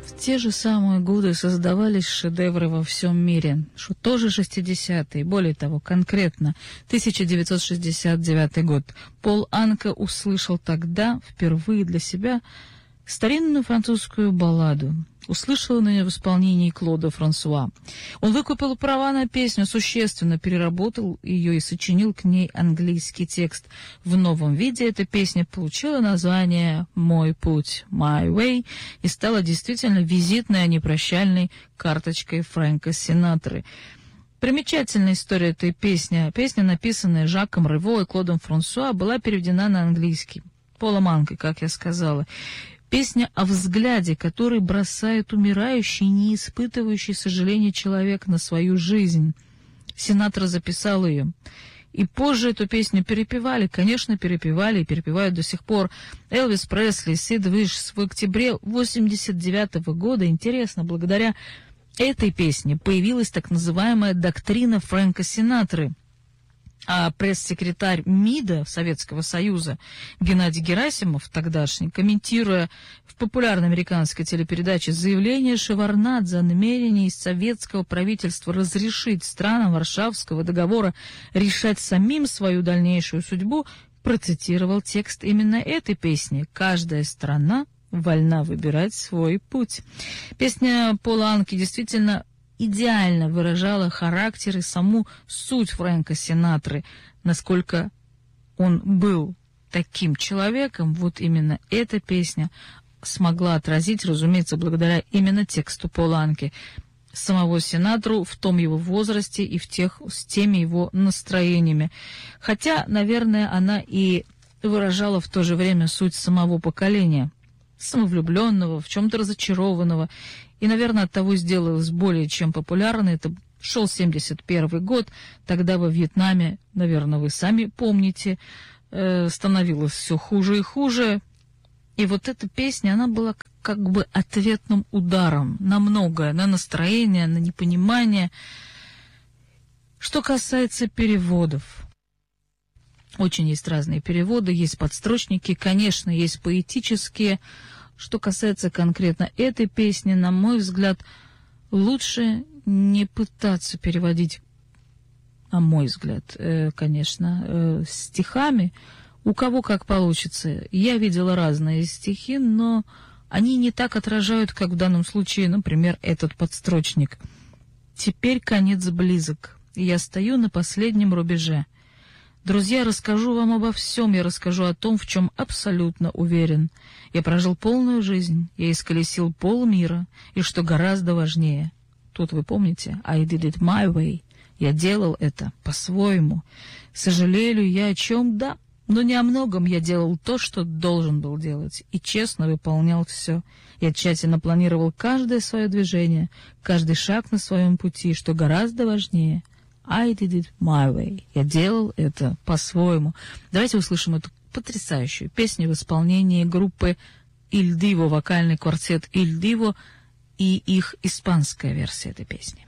В те же самые годы создавались шедевры во всем мире, что тоже 60-е, более того, конкретно 1969 год. Пол Анка услышал тогда впервые для себя старинную французскую балладу. Услышал ее в исполнении Клода Франсуа. Он выкупил права на песню, существенно переработал ее и сочинил к ней английский текст. В новом виде эта песня получила название «Мой путь», «My Way», и стала действительно визитной, а не прощальной карточкой Фрэнка Синатры. Примечательная история этой песни. Песня, написанная Жаком Рево и Клодом Франсуа, была переведена на английский Полом Анкой, как я сказала. Песня о взгляде, который бросает умирающий, не испытывающий сожаления человек на свою жизнь. Синатра записал ее. И позже эту песню перепевали, конечно, перепевали и перепевают до сих пор. Элвис Пресли, Сид Вишс в октябре 1989 года. Интересно, благодаря этой песне появилась так называемая доктрина Фрэнка Синатры. А пресс-секретарь МИДа Советского Союза Геннадий Герасимов, тогдашний, комментируя в популярной американской телепередаче заявление Шеварднадзе о намерении советского правительства разрешить странам Варшавского договора решать самим свою дальнейшую судьбу, процитировал текст именно этой песни «Каждая страна вольна выбирать свой путь». Песня Пола Анки действительно идеально выражала характер и саму суть Фрэнка Синатры, насколько он был таким человеком. Вот именно эта песня смогла отразить, разумеется, благодаря именно тексту Пола Анки, самого Синатру в том его возрасте и с теми его настроениями. Хотя, наверное, она и выражала в то же время суть самого поколения, самовлюбленного, в чем-то разочарованного. И, наверное, оттого сделалось более чем популярно. Это шел 71 год, тогда во Вьетнаме, наверное, вы сами помните, становилось все хуже и хуже. И вот эта песня, она была как бы ответным ударом на многое, на настроение, на непонимание. Что касается переводов. Очень есть разные переводы, есть подстрочники, конечно, есть поэтические. Что касается конкретно этой песни, на мой взгляд, лучше не пытаться переводить, на мой взгляд, конечно, стихами. У кого как получится. Я видела разные стихи, но они не так отражают, как в данном случае, например, этот подстрочник. «Теперь конец близок, и я стою на последнем рубеже. Друзья, расскажу вам обо всем, я расскажу о том, в чем абсолютно уверен. Я прожил полную жизнь, я исколесил полмира, и что гораздо важнее. Тут вы помните, I did it my way. Я делал это по-своему. Сожалею я о чем? Да, но не о многом. Я делал то, что должен был делать, и честно выполнял все. Я тщательно планировал каждое свое движение, каждый шаг на своем пути, что гораздо важнее. I did it my way. Я делал это по-своему». Давайте услышим эту потрясающую песню в исполнении группы «Иль Диво», вокальный квартет «Иль Диво» и их испанская версия этой песни.